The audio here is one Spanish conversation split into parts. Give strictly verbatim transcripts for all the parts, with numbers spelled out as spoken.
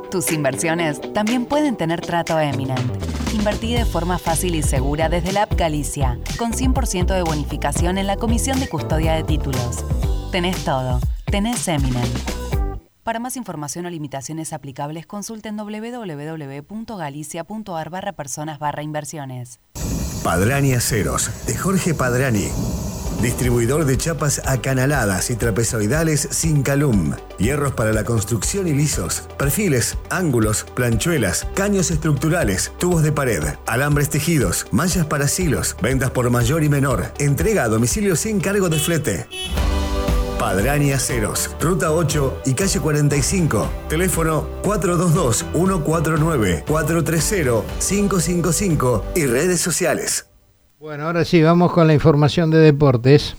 Tus inversiones también pueden tener trato Eminent. Invertí de forma fácil y segura desde la app Galicia, con cien por ciento de bonificación en la comisión de custodia de títulos. Tenés todo. Tenés Eminent. Para más información o limitaciones aplicables, consulten doble u doble u doble u punto galicia punto a r barra personas barra inversiones. Padrani Aceros, de Jorge Padrani. Distribuidor de chapas acanaladas y trapezoidales sin calum. Hierros para la construcción y lisos. Perfiles, ángulos, planchuelas, caños estructurales, tubos de pared, alambres tejidos, mallas para silos, ventas por mayor y menor. Entrega a domicilio sin cargo de flete. Padrani Aceros, Ruta ocho y Calle cuarenta y cinco. Teléfono cuatro dos dos, uno cuatro nueve, cuatro tres cero, cinco cinco cinco y redes sociales. Bueno, ahora sí, vamos con la información de deportes.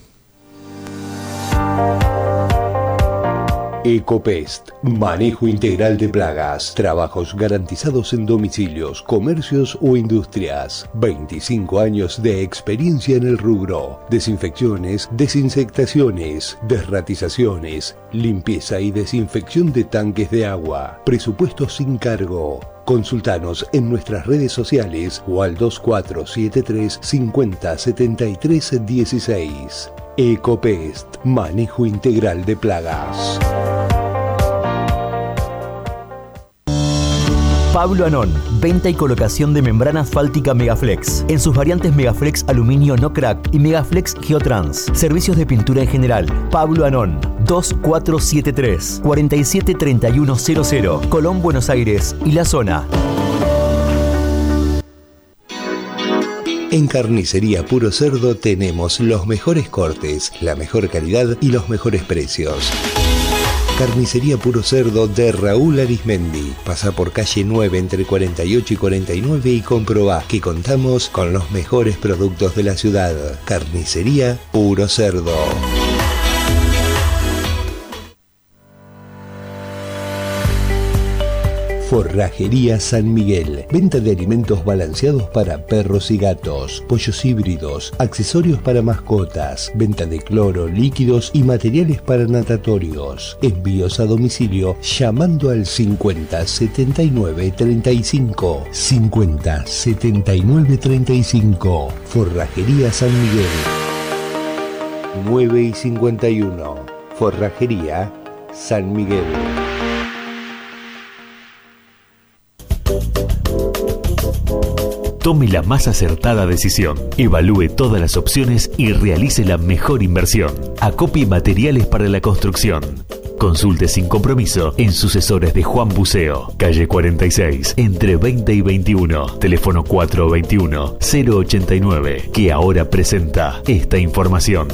Ecopest, manejo integral de plagas, trabajos garantizados en domicilios, comercios o industrias. veinticinco años de experiencia en el rubro. Desinfecciones, desinsectaciones, desratizaciones, limpieza y desinfección de tanques de agua. Presupuesto sin cargo. Consultanos en nuestras redes sociales o al dos cuatro siete tres, cincuenta, setenta y tres, dieciséis. Ecopest, manejo integral de plagas. Pablo Anón, venta y colocación de membrana asfáltica Megaflex, en sus variantes Megaflex Aluminio No Crack y Megaflex Geotrans. Servicios de pintura en general. Pablo Anón, dos cuatro siete tres, cuatro siete tres uno cero cero, Colón, Buenos Aires y la zona. En Carnicería Puro Cerdo tenemos los mejores cortes, la mejor calidad y los mejores precios. Carnicería Puro Cerdo de Raúl Arismendi. Pasa por calle nueve entre cuarenta y ocho y cuarenta y nueve y comprobá que contamos con los mejores productos de la ciudad. Carnicería Puro Cerdo. Forrajería San Miguel. Venta de alimentos balanceados para perros y gatos, pollos híbridos, accesorios para mascotas, venta de cloro, líquidos y materiales para natatorios. Envíos a domicilio llamando al cincuenta, setenta y nueve, treinta y cinco. cincuenta, setenta y nueve, treinta y cinco. Forrajería San Miguel. nueve y cincuenta y uno. Forrajería San Miguel. Tome la más acertada decisión. Evalúe todas las opciones y realice la mejor inversión. Acopie materiales para la construcción. Consulte sin compromiso en Sucesores de Juan Buceo, calle cuarenta y seis, entre veinte y veintiuno, teléfono cuatro dos uno, cero ochenta y nueve, que ahora presenta esta información.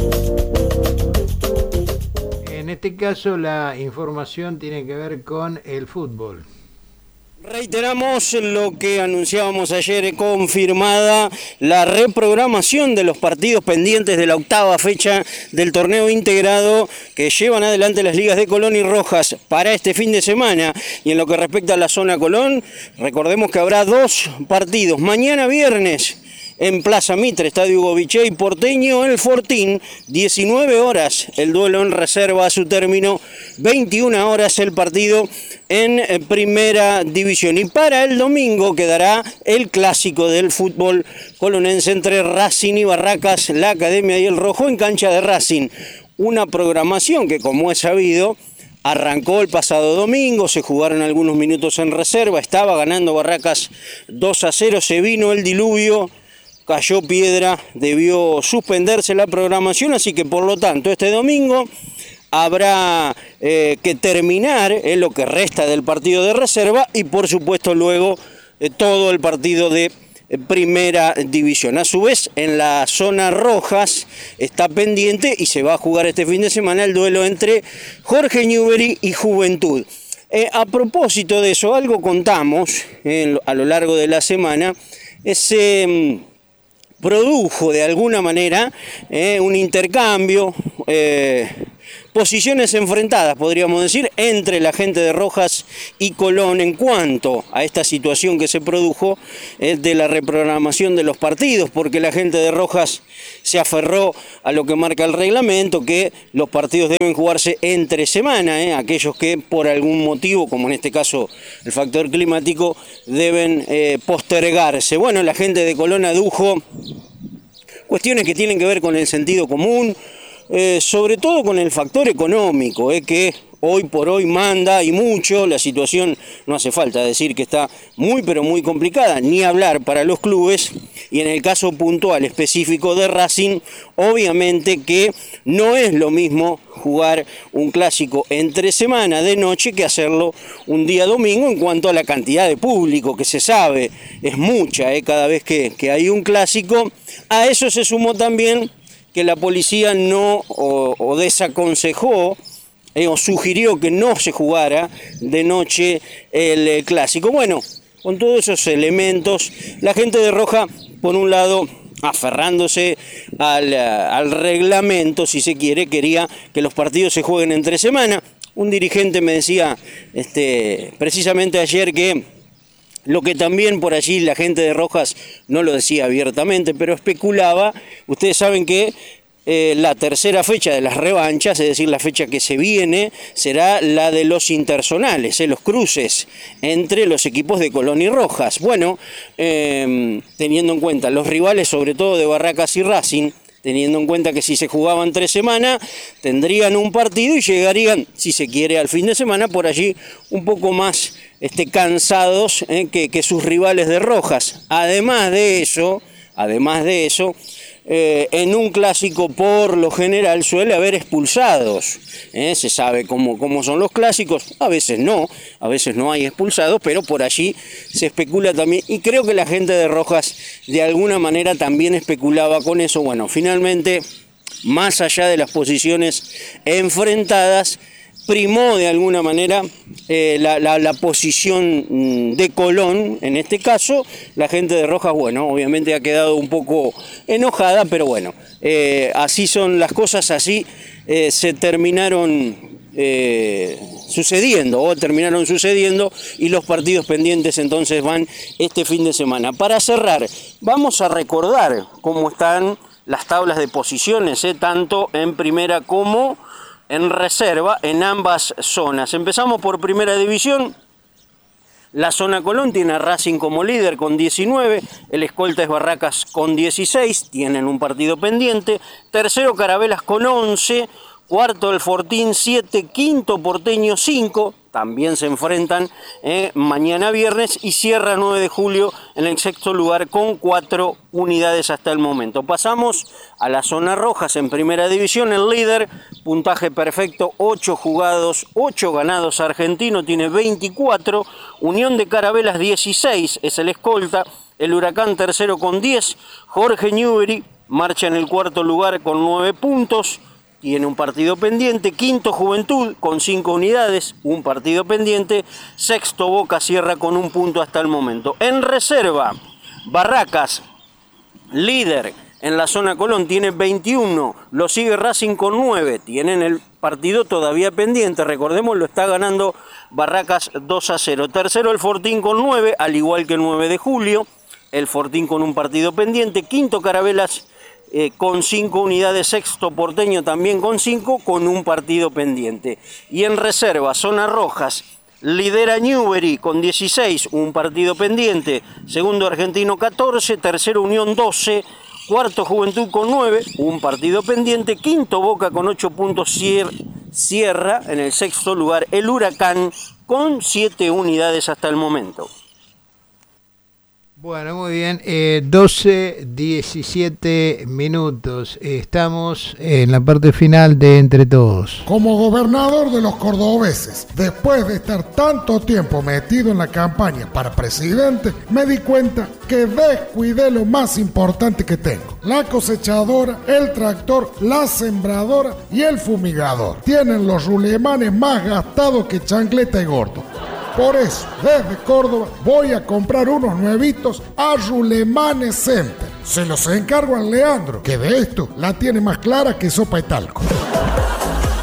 En este caso la información tiene que ver con el fútbol. Reiteramos lo que anunciábamos ayer, confirmada la reprogramación de los partidos pendientes de la octava fecha del torneo integrado que llevan adelante las ligas de Colón y Rojas para este fin de semana. Y en lo que respecta a la zona Colón, recordemos que habrá dos partidos. Mañana viernes en Plaza Mitre, Estadio Hugo Vichay, Porteño, el Fortín, diecinueve horas el duelo en reserva a su término, veintiuna horas el partido en Primera División. Y para el domingo quedará el clásico del fútbol colonense entre Racing y Barracas, la Academia y el Rojo en cancha de Racing. Una programación que, como es sabido, arrancó el pasado domingo, se jugaron algunos minutos en reserva, estaba ganando Barracas dos a cero, se vino el diluvio, cayó piedra, debió suspenderse la programación, así que por lo tanto este domingo habrá eh, que terminar eh, lo que resta del partido de reserva y por supuesto luego eh, todo el partido de eh, Primera División. A su vez en la zona Rojas está pendiente y se va a jugar este fin de semana el duelo entre Jorge Newbery y Juventud. Eh, a propósito de eso, algo contamos eh, a lo largo de la semana, ese... Eh, produjo de alguna manera eh, un intercambio, eh, posiciones enfrentadas, podríamos decir, entre la gente de Rojas y Colón en cuanto a esta situación que se produjo eh, de la reprogramación de los partidos, porque la gente de Rojas se aferró a lo que marca el reglamento, que los partidos deben jugarse entre semana, eh, aquellos que por algún motivo, como en este caso el factor climático, deben eh, postergarse. Bueno, la gente de Colón adujo cuestiones que tienen que ver con el sentido común, Eh, sobre todo con el factor económico, eh, que hoy por hoy manda y mucho. La situación, no hace falta decir que está muy pero muy complicada, ni hablar para los clubes, y en el caso puntual específico de Racing, obviamente que no es lo mismo jugar un clásico entre semana de noche que hacerlo un día domingo, en cuanto a la cantidad de público que se sabe, es mucha eh, cada vez que, que hay un clásico. A eso se sumó también que la policía no o, o desaconsejó eh, o sugirió que no se jugara de noche el eh, clásico. Bueno, con todos esos elementos, la gente de Roja, por un lado, aferrándose al, al reglamento, si se quiere, quería que los partidos se jueguen entre semana. Un dirigente me decía este, precisamente ayer que lo que también por allí la gente de Rojas no lo decía abiertamente, pero especulaba. Ustedes saben que eh, la tercera fecha de las revanchas, es decir, la fecha que se viene, será la de los interzonales, eh, los cruces entre los equipos de Colón y Rojas. Bueno, eh, teniendo en cuenta los rivales, sobre todo de Barracas y Racing, teniendo en cuenta que si se jugaban tres semanas, tendrían un partido y llegarían, si se quiere, al fin de semana por allí un poco más este, cansados eh, que, que sus rivales de Rojas. Además de eso, además de eso, eh, en un clásico por lo general suele haber expulsados. Eh, se sabe cómo, cómo son los clásicos, a veces no, a veces no hay expulsados, pero por allí se especula también, y creo que la gente de Rojas de alguna manera también especulaba con eso. Bueno, finalmente, más allá de las posiciones enfrentadas, primó de alguna manera eh, la, la, la posición de Colón, en este caso. La gente de Rojas, bueno, obviamente ha quedado un poco enojada, pero bueno, eh, así son las cosas, así eh, se terminaron eh, sucediendo, o terminaron sucediendo, y los partidos pendientes entonces van este fin de semana. Para cerrar, vamos a recordar cómo están las tablas de posiciones, eh, tanto en primera como en reserva, en ambas zonas. Empezamos por primera división. La zona Colón tiene a Racing como líder con diecinueve, el escolta es Barracas con dieciséis, tienen un partido pendiente. Tercero Carabelas con once, cuarto el Fortín siete, quinto Porteño cinco, también se enfrentan eh, mañana viernes, y cierra nueve de julio en el sexto lugar con cuatro unidades hasta el momento. Pasamos a la zona Rojas en primera división. El líder, puntaje perfecto, ocho jugados, ocho ganados, Argentino tiene veinticuatro, Unión de Carabelas dieciséis, es el escolta, el Huracán tercero con diez, Jorge Newbery marcha en el cuarto lugar con nueve puntos, tiene un partido pendiente. Quinto Juventud con cinco unidades, un partido pendiente. Sexto Boca cierra con un punto hasta el momento. En reserva, Barracas, líder en la zona Colón, tiene veintiuno, lo sigue Racing con nueve, tienen el partido todavía pendiente, recordemos, lo está ganando Barracas dos a cero. Tercero el Fortín con nueve, al igual que el nueve de julio, el Fortín con un partido pendiente. Quinto Carabelas Eh, con cinco unidades, sexto Porteño también con cinco, con un partido pendiente. Y en reserva, zona Rojas, lidera Newbery con dieciséis, un partido pendiente. Segundo Argentino catorce, tercero Unión doce, cuarto Juventud con nueve, un partido pendiente. Quinto Boca con ocho puntos, cierra en el sexto lugar el Huracán con siete unidades hasta el momento. Bueno, muy bien, eh, doce, diecisiete minutos, estamos en la parte final de Entre Todos. Como gobernador de los cordobeses, después de estar tanto tiempo metido en la campaña para presidente, me di cuenta que descuidé lo más importante que tengo: la cosechadora, el tractor, la sembradora y el fumigador. Tienen los rulemanes más gastados que chancleta y gordo. Por eso, desde Córdoba, voy a comprar unos nuevitos a Rulemanes Center. Se los encargo a Leandro, que de esto la tiene más clara que sopa de talco.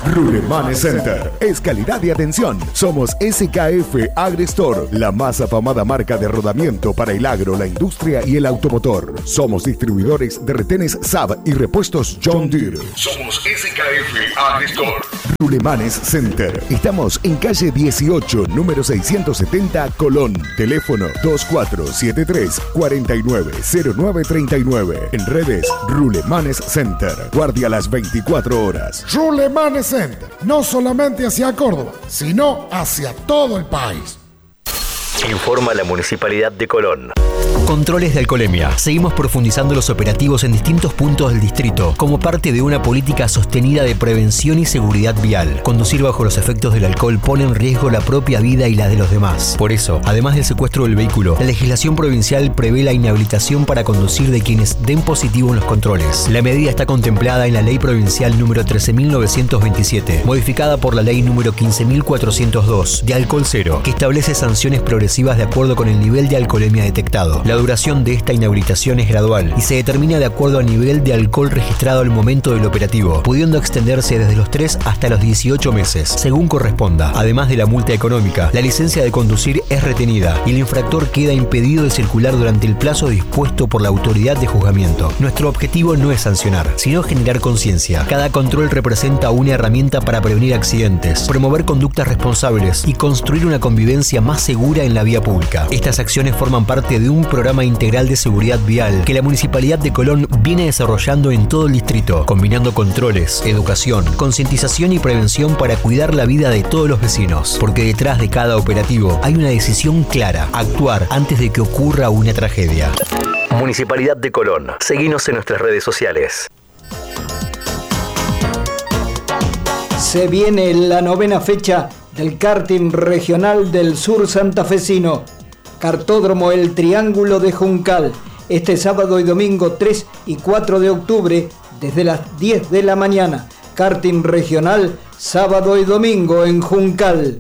Rulemane Center es calidad de atención. Somos S K F AgriStore, la más afamada marca de rodamiento para el agro, la industria y el automotor. Somos distribuidores de retenes S A B y repuestos John Deere. Somos S K F AgriStore. Rulemane Center. Estamos en calle dieciocho, número seiscientos setenta, Colón. Teléfono dos cuatro siete tres, cuatro nueve cero nueve tres nueve. En redes, Rulemane Center. Guardia las veinticuatro horas. Rulemane Center. No solamente hacia Córdoba, sino hacia todo el país. Informa la Municipalidad de Colón. Controles de alcoholemia. Seguimos profundizando los operativos en distintos puntos del distrito como parte de una política sostenida de prevención y seguridad vial. Conducir bajo los efectos del alcohol pone en riesgo la propia vida y la de los demás. Por eso, además del secuestro del vehículo, la legislación provincial prevé la inhabilitación para conducir de quienes den positivo en los controles. La medida está contemplada en la Ley Provincial número trece mil novecientos veintisiete, modificada por la Ley número quince mil cuatrocientos dos de alcohol cero, que establece sanciones progresivas de acuerdo con el nivel de alcoholemia detectado. La duración de esta inhabilitación es gradual y se determina de acuerdo al nivel de alcohol registrado al momento del operativo, pudiendo extenderse desde los tres hasta los dieciocho meses, según corresponda. Además de la multa económica, la licencia de conducir es retenida y el infractor queda impedido de circular durante el plazo dispuesto por la autoridad de juzgamiento. Nuestro objetivo no es sancionar, sino generar conciencia. Cada control representa una herramienta para prevenir accidentes, promover conductas responsables y construir una convivencia más segura en la vía pública. Estas acciones forman parte de un programa integral de seguridad vial que la Municipalidad de Colón viene desarrollando en todo el distrito, combinando controles, educación, concientización y prevención para cuidar la vida de todos los vecinos. Porque detrás de cada operativo hay una decisión clara: actuar antes de que ocurra una tragedia. Municipalidad de Colón. Seguinos en nuestras redes sociales. Se viene la novena fecha del karting regional del sur santafesino. Cartódromo El Triángulo de Juncal, este sábado y domingo tres y cuatro de octubre, desde las diez de la mañana. Karting regional, sábado y domingo en Juncal.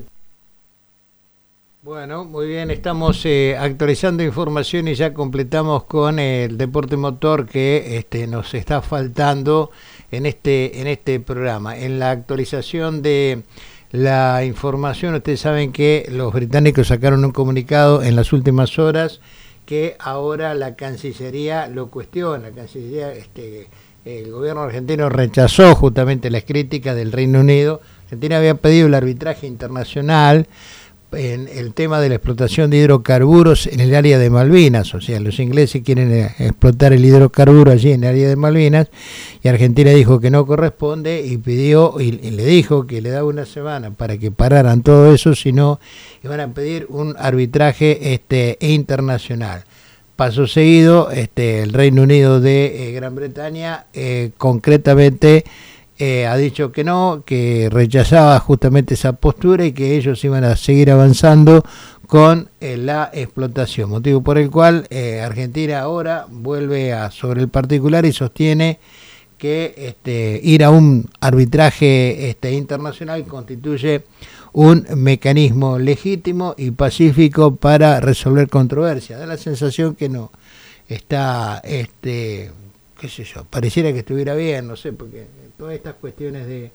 Bueno, muy bien, estamos eh, actualizando información y ya completamos con el deporte motor que este, nos está faltando en este, en este programa. En la actualización de la información, ustedes saben que los británicos sacaron un comunicado en las últimas horas que ahora la Cancillería lo cuestiona. La Cancillería, este, el gobierno argentino rechazó justamente las críticas del Reino Unido. Argentina había pedido el arbitraje internacional en el tema de la explotación de hidrocarburos en el área de Malvinas, o sea, los ingleses quieren explotar el hidrocarburo allí en el área de Malvinas y Argentina dijo que no corresponde y pidió y, y le dijo que le daba una semana para que pararan todo eso, si no iban a pedir un arbitraje este internacional. Paso seguido, este el Reino Unido de eh, Gran Bretaña eh, concretamente Eh, ha dicho que no, que rechazaba justamente esa postura y que ellos iban a seguir avanzando con eh, la explotación, motivo por el cual eh, Argentina ahora vuelve a sobre el particular y sostiene que este, ir a un arbitraje este, internacional constituye un mecanismo legítimo y pacífico para resolver controversias. Da la sensación que no está, este, qué sé yo, pareciera que estuviera bien, no sé, porque todas estas cuestiones de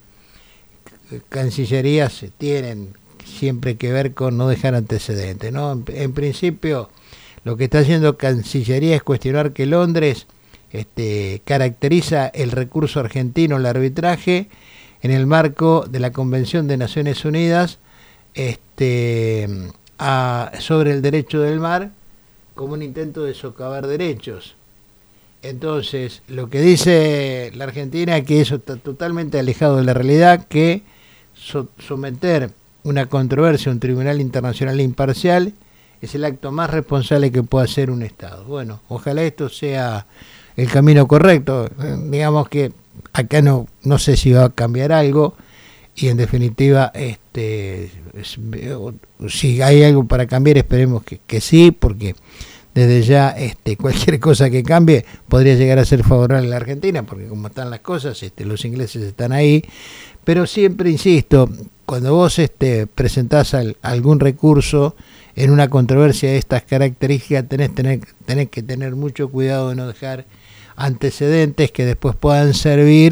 Cancillería se tienen siempre que ver con no dejar antecedentes, ¿no? En, en principio, lo que está haciendo Cancillería es cuestionar que Londres este, caracteriza el recurso argentino al arbitraje en el marco de la Convención de Naciones Unidas este, a, sobre el derecho del mar como un intento de socavar derechos. Entonces, lo que dice la Argentina es que eso está totalmente alejado de la realidad, que so- someter una controversia a un tribunal internacional imparcial es el acto más responsable que puede hacer un Estado. Bueno, ojalá esto sea el camino correcto. Eh, digamos que acá no, no sé si va a cambiar algo y en definitiva, este, es, si hay algo para cambiar, esperemos que, que sí, porque desde ya este, cualquier cosa que cambie podría llegar a ser favorable a la Argentina, porque como están las cosas, este, los ingleses están ahí, pero siempre insisto, cuando vos este, presentás al, algún recurso en una controversia de estas características, tenés, tener, tenés que tener mucho cuidado de no dejar antecedentes que después puedan servir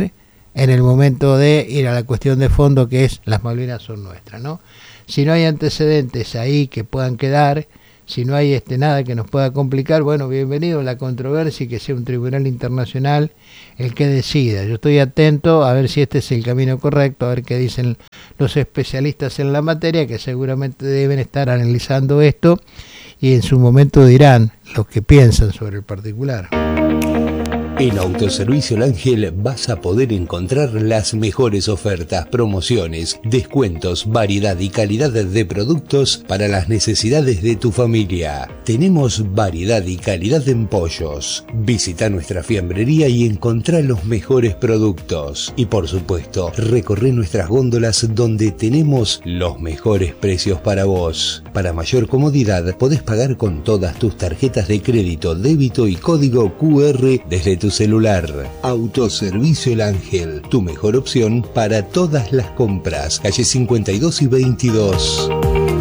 en el momento de ir a la cuestión de fondo, que es las Malvinas son nuestras, ¿no? Si no hay antecedentes ahí que puedan quedar, si no hay este nada que nos pueda complicar, bueno, bienvenido a la controversia y que sea un tribunal internacional el que decida. Yo estoy atento a ver si este es el camino correcto, a ver qué dicen los especialistas en la materia, que seguramente deben estar analizando esto y en su momento dirán lo que piensan sobre el particular. En Autoservicio El Ángel vas a poder encontrar las mejores ofertas, promociones, descuentos, variedad y calidad de productos para las necesidades de tu familia. Tenemos variedad y calidad en pollos. Visita nuestra fiambrería y encontrá los mejores productos. Y por supuesto, recorre nuestras góndolas donde tenemos los mejores precios para vos. Para mayor comodidad, podés pagar con todas tus tarjetas de crédito, débito y código cu erre desde tu celular. Autoservicio El Ángel, tu mejor opción para todas las compras. Calle cincuenta y dos y veintidós.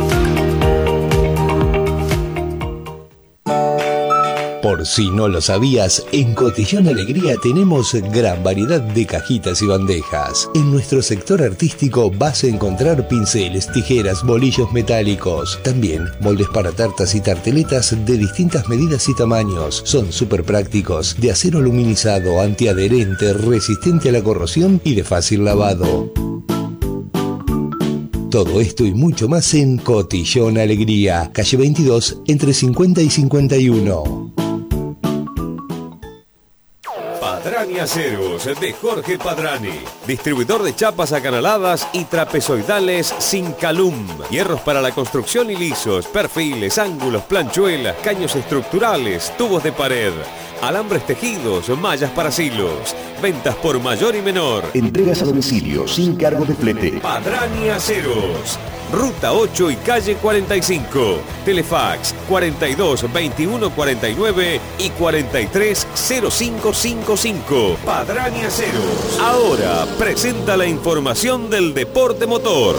Por si no lo sabías, en Cotillón Alegría tenemos gran variedad de cajitas y bandejas. En nuestro sector artístico vas a encontrar pinceles, tijeras, bolillos metálicos. También moldes para tartas y tarteletas de distintas medidas y tamaños. Son súper prácticos, de acero aluminizado, antiadherente, resistente a la corrosión y de fácil lavado. Todo esto y mucho más en Cotillón Alegría, calle veintidós, entre cincuenta y cincuenta y uno. Padrani Aceros de Jorge Padrani, distribuidor de chapas acanaladas y trapezoidales sin calum, hierros para la construcción y lisos, perfiles, ángulos, planchuelas, caños estructurales, tubos de pared, alambres tejidos, mallas para silos, ventas por mayor y menor. Entregas a domicilio sin cargo de flete. Padrani Aceros, Ruta ocho y calle cuarenta y cinco, Telefax cuarenta y dos veintiuno cuarenta y nueve y cuarenta y tres cero cinco cincuenta y cinco. Padrani Aceros. Ahora presenta la información del deporte motor.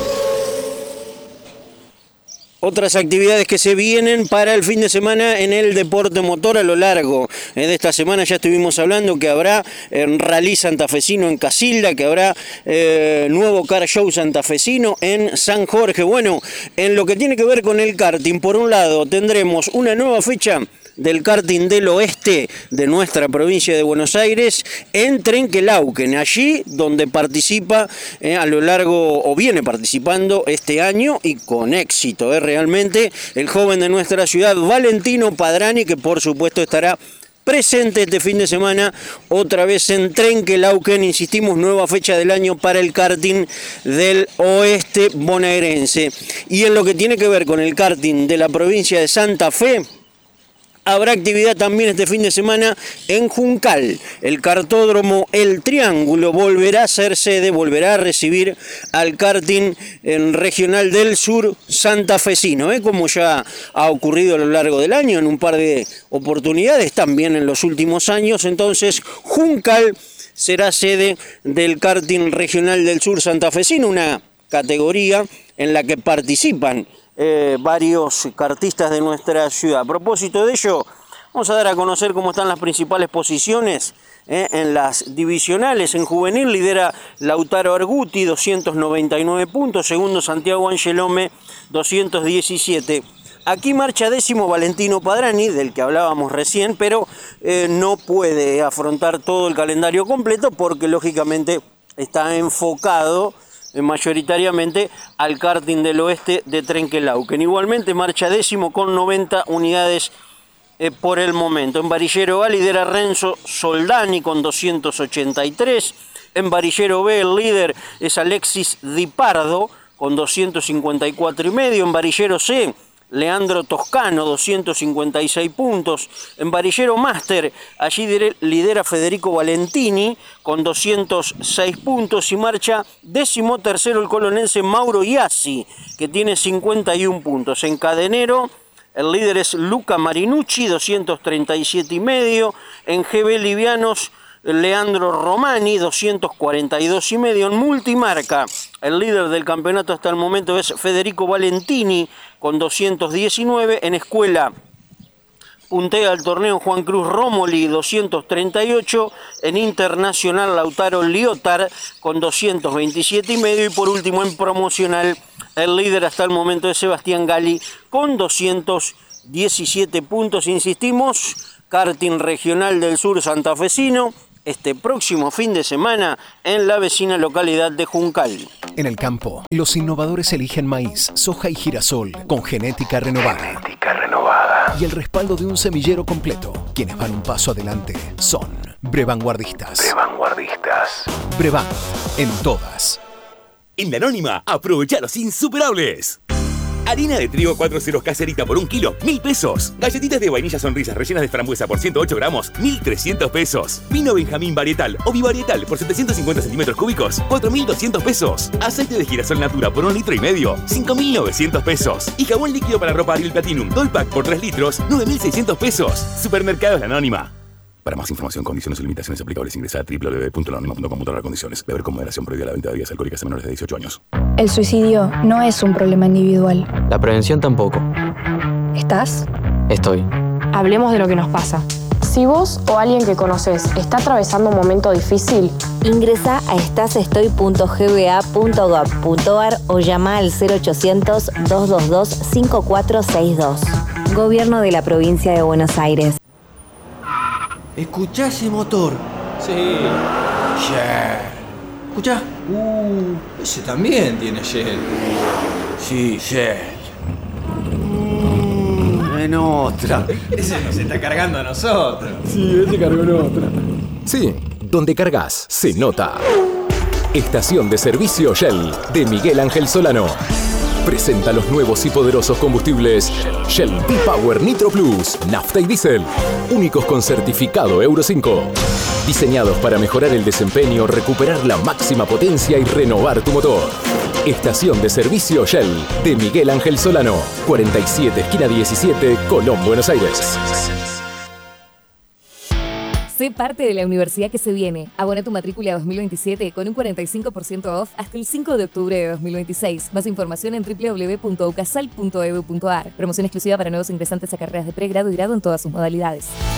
Otras actividades que se vienen para el fin de semana en el deporte motor a lo largo de esta semana. Ya estuvimos hablando que habrá en Rally Santafesino en Casilda, que habrá eh, nuevo Car Show Santafesino en San Jorge. Bueno, en lo que tiene que ver con el karting, por un lado tendremos una nueva fecha del karting del oeste de nuestra provincia de Buenos Aires en Trenquelauquen, allí donde participa eh, a lo largo, o viene participando este año y con éxito, eh, realmente, el joven de nuestra ciudad, Valentino Padrani, que por supuesto estará presente este fin de semana, otra vez en Trenquelauquen. Insistimos, nueva fecha del año para el karting del oeste bonaerense. Y en lo que tiene que ver con el karting de la provincia de Santa Fe, habrá actividad también este fin de semana en Juncal. El kartódromo El Triángulo volverá a ser sede, volverá a recibir al karting en regional del sur santafesino, ¿eh? Como ya ha ocurrido a lo largo del año en un par de oportunidades, también en los últimos años. Entonces, Juncal será sede del karting regional del sur santafesino, una categoría en la que participan Eh, varios kartistas de nuestra ciudad. A propósito de ello, vamos a dar a conocer cómo están las principales posiciones eh, en las divisionales. En juvenil lidera Lautaro Arguti, doscientos noventa y nueve puntos, segundo Santiago Angelome, doscientos diecisiete. Aquí marcha décimo Valentino Padrani, del que hablábamos recién, pero eh, no puede afrontar todo el calendario completo porque lógicamente está enfocado mayoritariamente al karting del oeste de Trenquelauquen. Igualmente marcha décimo con noventa unidades eh, por el momento. En Varillero A lidera Renzo Soldani con doscientos ochenta y tres. En Varillero B el líder es Alexis Di Pardo con doscientos cincuenta y cuatro y medio. En Varillero C Leandro Toscano, doscientos cincuenta y seis puntos. En Varillero Máster, allí lidera Federico Valentini con doscientos seis puntos y marcha décimo tercero el colonense Mauro Iasi, que tiene cincuenta y uno puntos. En Cadenero, el líder es Luca Marinucci, doscientos treinta y siete y medio. En G B Livianos, Leandro Romani, doscientos cuarenta y dos y medio. En Multimarca, el líder del campeonato hasta el momento es Federico Valentini con doscientos diecinueve. En Escuela Puntea el torneo Juan Cruz Romoli, doscientos treinta y ocho. En Internacional, Lautaro Liotard con doscientos veintisiete y medio. Y por último, en Promocional, el líder hasta el momento es Sebastián Gali con doscientos diecisiete puntos. Insistimos, karting regional del sur santafesino, este próximo fin de semana en la vecina localidad de Juncal. En el campo, los innovadores eligen maíz, soja y girasol con genética renovada. Genética renovada. Y el respaldo de un semillero completo. Quienes van un paso adelante son Brevanguardistas. Brevanguardistas. Brevan, en todas. En la Anónima, aprovecha los insuperables. Harina de trigo cuatro ceros caserita por un kilo, mil pesos. Galletitas de vainilla sonrisas rellenas de frambuesa por ciento ocho gramos, mil trescientos pesos. Vino Benjamín varietal o bivarietal por setecientos cincuenta centímetros cúbicos, cuatro mil doscientos pesos. Aceite de girasol natura por un litro y medio, cinco mil novecientos pesos. Y jabón líquido para ropa Ariel Platinum Dollpack por tres litros, nueve mil seiscientos pesos. Supermercados La Anónima. Para más información, condiciones y limitaciones aplicables, ingresa a w w w punto la anónima punto com punto a r condiciones. Beber con moderación, prohibida la venta de bebidas alcohólicas a menores de dieciocho años. El suicidio no es un problema individual. La prevención tampoco. ¿Estás? Estoy. Hablemos de lo que nos pasa. Si vos o alguien que conoces está atravesando un momento difícil, ingresa a estasestoy punto g b a punto gov punto a r o llama al cero ochocientos, dos dos dos, cinco cuatro seis dos. Gobierno de la Provincia de Buenos Aires. ¿Escuchá ese motor? Sí. Shell. ¿Escuchá? Uh, ese también tiene Shell. Sí, Shell. Mm, en otra. Ese nos está cargando a nosotros. Sí, ese cargó en otra. Sí, donde cargas, se nota. Estación de servicio Shell, de Miguel Ángel Solano. Presenta los nuevos y poderosos combustibles Shell V-Power Nitro Plus, nafta y diésel, únicos con certificado Euro cinco. Diseñados para mejorar el desempeño, recuperar la máxima potencia y renovar tu motor. Estación de servicio Shell, de Miguel Ángel Solano, cuarenta y siete, esquina diecisiete, Colón, Buenos Aires. Sé parte de la universidad que se viene. Abona tu matrícula dos mil veintisiete con un cuarenta y cinco por ciento off hasta el cinco de octubre de dos mil veintiséis. Más información en w w w punto ucasal punto e d u punto a r. Promoción exclusiva para nuevos ingresantes a carreras de pregrado y grado en todas sus modalidades.